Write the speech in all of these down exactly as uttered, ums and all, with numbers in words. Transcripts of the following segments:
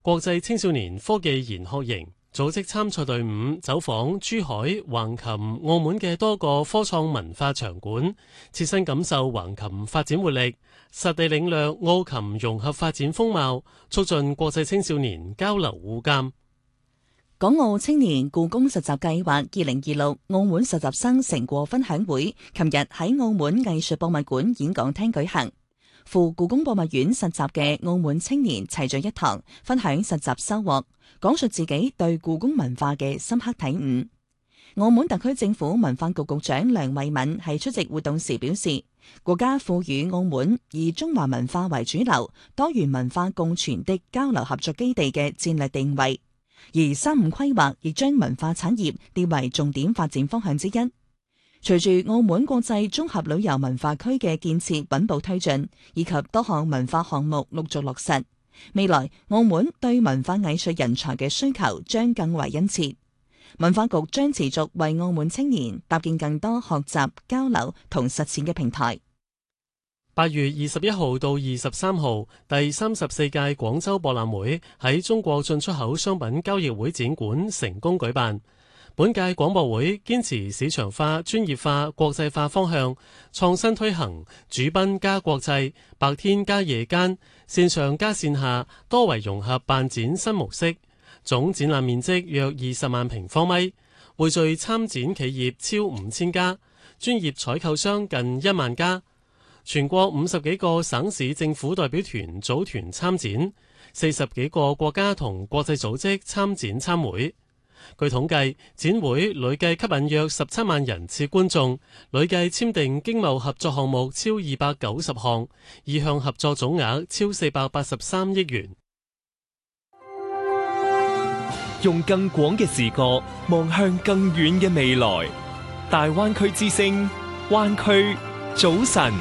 國際青少年科技研學營組織參賽隊伍走訪珠海、橫琴、澳門嘅多個科創文化場館，切身感受橫琴發展活力，實地領略澳琴融合發展風貌，促進國際青少年交流互鑒。 港澳青年故宮實習計劃二零二六澳門實習生成果分享會，琴日喺澳門藝術博物館演講廳舉行。赴故宮博物院實習嘅澳門青年齊聚一堂，分享實習收穫，講述自己對故宮文化嘅深刻體悟。澳門特區政府文化局局長梁慧敏喺出席活動時表示，國家賦予澳門以中華文化為主流、多元文化共存的交流合作基地嘅戰略定位，而三五規劃亦將文化產業列為重點發展方向之一。隨住澳門國際綜合旅遊文化區嘅建設穩步推進，以及多項文化項目陸續落實，未來澳門對文化藝術人才嘅需求將更為殷切。文化局將持續為澳門青年搭建更多學習、交流同實踐嘅平台。 八月二十一號到二十三號，第三十四屆廣州博覽會喺中國進出口商品交易會展館成功舉辦。本屆廣博會堅持市場化、專業化、國際化方向，創新推行主賓加國際、白天加夜間、線上加線下多維融合辦展新模式。總展覽面積約二十萬平方米，匯聚參展企業超五千家，專業採購商近一萬家。全國五十幾個省市政府代表團組團參展，四十幾個國家同國際組織參展參會。據統計，展會累計吸引約十七萬人次觀眾，累計簽訂經貿合作項目超二百九十項，意向合作總額超四百八十三億元。 用更廣嘅視角望向更遠嘅未來，大灣區之聲，灣區早晨。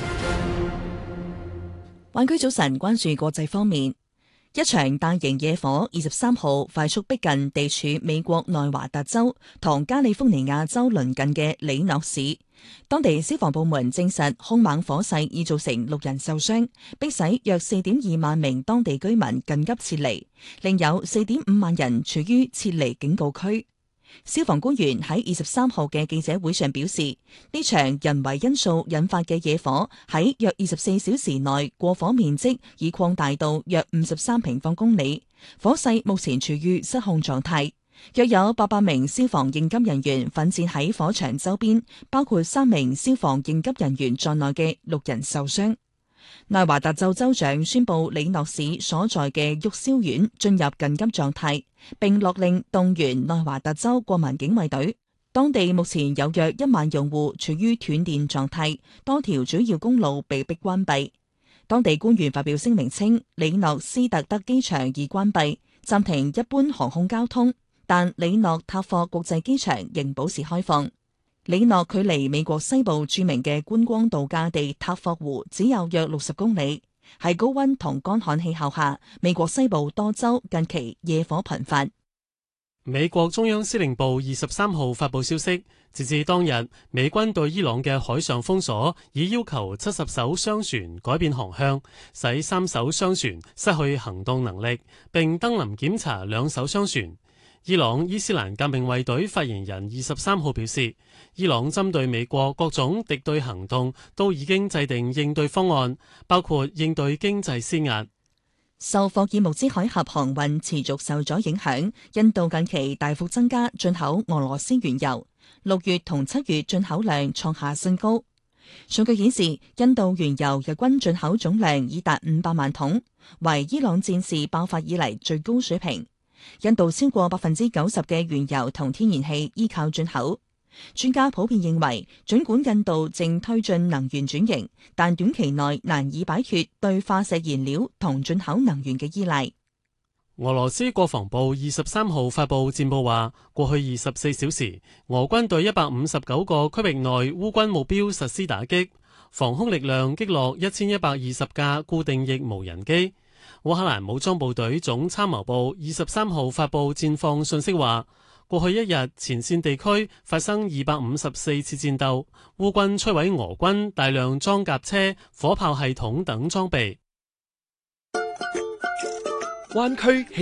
灣區早晨關注國際方面。一場大型野火二十三號快速逼近地處美國內華達州同加利福尼亞州鄰近嘅里諾市，當地消防部門證實兇猛火勢已造成六人受傷，迫使約四點二萬名當地居民緊急撤離，另有四點五萬人處於撤離警告區。消防官員喺二十三號嘅記者會上表示，呢場人為因素引發嘅野火喺約二十四小時內過火面積已擴大到約五十三平方公里，火勢目前處於失控狀態。約有八百名消防應急人員奮戰喺火場周邊，包括三名消防應急人員在內嘅六人受傷。內華達州州長宣布里諾市所在嘅沃肖縣進入緊急狀態，並落令動員內華達州國民警衛隊。當地目前有約一萬用戶處於斷電狀態，多條主要公路被迫關閉。當地官員發表聲明稱，里諾斯特德機場已關閉，暫停一般航空交通，但里諾塔霍國際機場仍保持開放。里諾距離美國西部著名嘅觀光度假地塔霍湖只有約六十公里。喺高溫同乾旱氣候下，美國西部多州近期野火頻發。 美國中央司令部二十三號發佈消息，截至當日，美軍對伊朗嘅海上封鎖已要求七十艘商船改變航向，使三艘商船失去行動能力，並登臨檢查兩艘商船。伊朗伊斯蘭革命衛隊發言人二十三號表示，伊朗針對美國各種敵對行動都已經制定應對方案，包括應對經濟施壓。 受霍爾木茲海峽航運持續受阻影響，印度近期大幅增加進口俄羅斯原油，六月同七月進口量創下新高。數據顯示，印度原油日均進口總量已達五百萬桶，為伊朗戰事爆發以嚟最高水平。印度超過百分之九十嘅原油同天然氣依靠進口。專家普遍認為，儘管印度正推進能源轉型，但短期內難以擺脫對化石燃料同進口能源嘅依賴。 俄羅斯國防部二十三號發布戰報話，過去二十四小時，俄軍對一百五十九個區域內烏軍目標實施打擊，防空力量擊落一千一百二十架固定翼無人機。烏克蘭武裝部隊總參謀部二十三號發布戰況信息話，過去一日前線地區發生二百五十四次戰鬥，烏軍摧毀俄軍大量裝甲車、火炮系統等裝備。 灣區